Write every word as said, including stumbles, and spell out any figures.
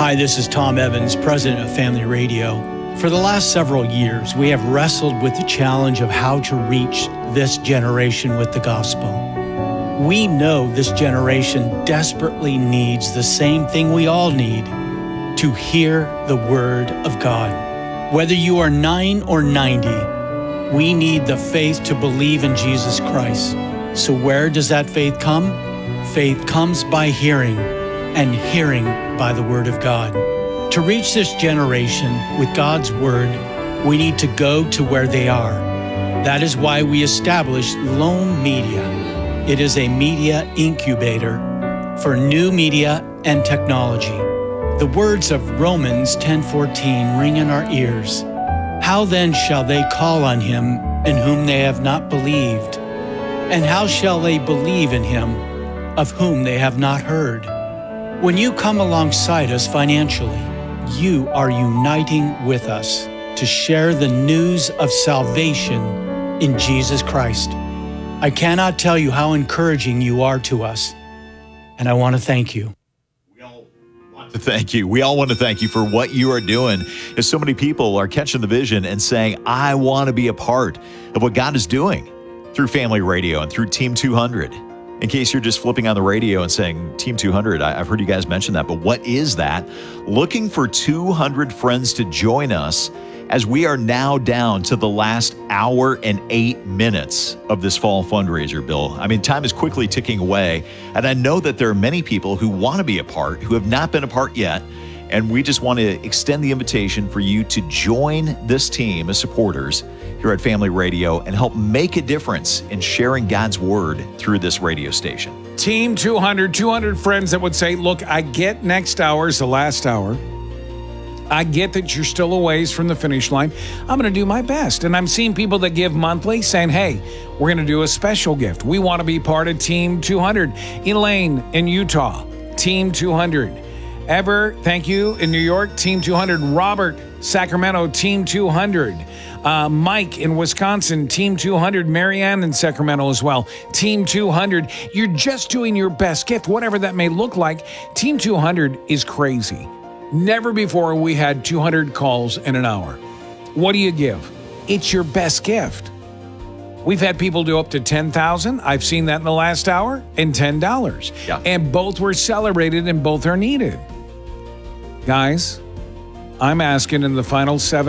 Hi, this is Tom Evans, president of Family Radio. For the last several years, we have wrestled with the challenge of how to reach this generation with the gospel. We know this generation desperately needs the same thing we all need, to hear the Word of God. Whether you are nine or ninety, we need the faith to believe in Jesus Christ. So where does that faith come? Faith comes by hearing, and hearing by the Word of God. To reach this generation with God's Word, we need to go to where they are. That is why we established Loam Media. It is a media incubator for new media and technology. The words of Romans ten fourteen ring in our ears. How then shall they call on him in whom they have not believed? And how shall they believe in him of whom they have not heard? When you come alongside us financially, you are uniting with us to share the news of salvation in Jesus Christ. I cannot tell you how encouraging you are to us, and I want to thank you. To thank you. We all want to thank you for what you are doing, as so many people are catching the vision and saying, I want to be a part of what God is doing through Family Radio and through Team two hundred. In case you're just flipping on the radio and saying, Team two hundred, I, I've heard you guys mention that, but what is that? Looking for two hundred friends to join us as we are now down to the last hour and eight minutes of this fall fundraiser, Bill. I mean, time is quickly ticking away, and I know that there are many people who want to be a part, who have not been a part yet, and we just want to extend the invitation for you to join this team of supporters here at Family Radio and help make a difference in sharing God's Word through this radio station. Team two hundred, two hundred friends that would say, look, I get next hour is the last hour. I get that you're still a ways from the finish line. I'm going to do my best. And I'm seeing people that give monthly saying, hey, we're going to do a special gift. We want to be part of Team two hundred. Elaine in Utah, Team two hundred. Ever, thank you, in New York, Team two hundred. Robert, Sacramento, Team two hundred. Uh, Mike in Wisconsin, Team two hundred. Marianne in Sacramento as well, Team two hundred. You're just doing your best gift, whatever that may look like. Team two hundred is crazy. Never before we had two hundred calls in an hour. What do you give? It's your best gift. We've had people do up to ten thousand dollars. I've seen that in the last hour, and ten dollars. Yeah. And both were celebrated and both are needed. Guys, I'm asking in the final seven